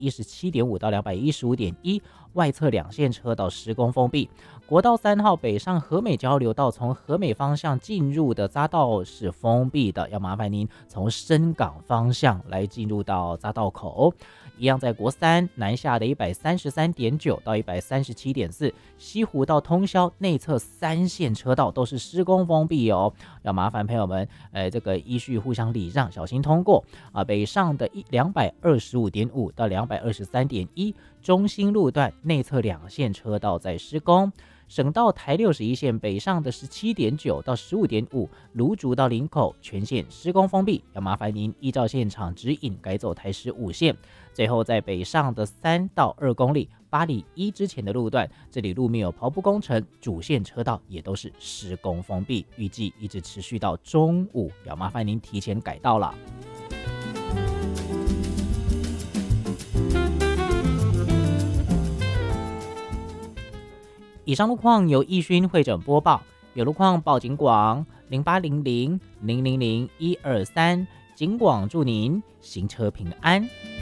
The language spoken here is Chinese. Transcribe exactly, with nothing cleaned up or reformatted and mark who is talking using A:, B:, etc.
A: 一十七点五到两百一十五点一，外侧两线车道施工封闭。国道三号北上和美交流道从和美方向进入的匝道是封闭的，要麻烦您从深港方向来进入到匝道口。一样在国三南下的一百三十三点九到一百三十七点四，西湖到通霄内侧三线车道都是施工封闭哦，要麻烦朋友们，呃，这个依序互相礼让，小心通过啊。北上的两百二十五点五到两百二十三点一，中心路段内侧两线车道在施工。省道台六十一线北上的十七点九到十五点五，芦竹到林口全线施工封闭，要麻烦您依照现场指引改走台十五线。最后在北上的三到二公里八里一之前的路段，这里路面有刨铺工程，主线车道也都是施工封闭，预计一直持续到中午，要麻烦您提前改道了。以上路况由易勋会诊播报，有路况报警广零八零零零零零一二三，警广祝您行车平安。